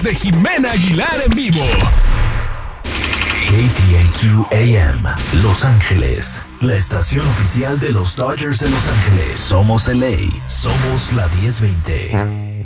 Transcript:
podcast de Jimena Aguilar en vivo. KTNQ AM, Los Ángeles, la estación oficial de los Dodgers de Los Ángeles. Somos LA, somos la 1020.